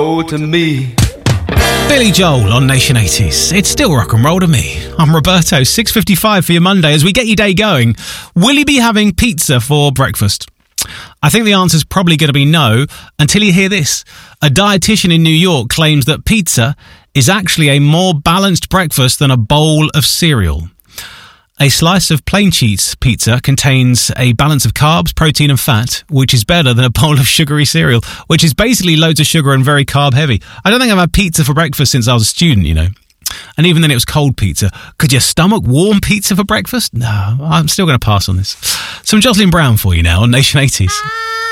Oh, to me. Billy Joel on Nation 80s. It's still rock and roll to me. I'm Roberto, 6:55 for your Monday. As we get your day going, will you be having pizza for breakfast? I think the answer's probably going to be no, until you hear this. A dietitian in New York claims that pizza is actually a more balanced breakfast than a bowl of cereal. A slice of plain cheese pizza contains a balance of carbs, protein and fat, which is better than a bowl of sugary cereal, which is basically loads of sugar and very carb heavy. I don't think I've had pizza for breakfast since I was a student, you know. And even then it was cold pizza. Could your stomach warm pizza for breakfast? No, I'm still going to pass on this. Some Jocelyn Brown for you now on Nation 80s.